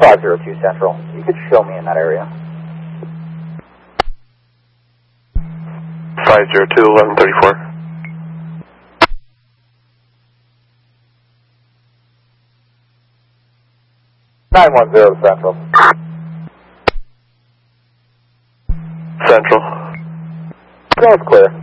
502 Central. You could show me in that area. 502, 1134. 910 Central. Central. That was clear.